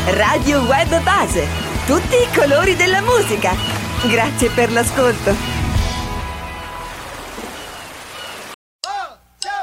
Radio Web Base. Tutti i colori della musica. Grazie per l'ascolto.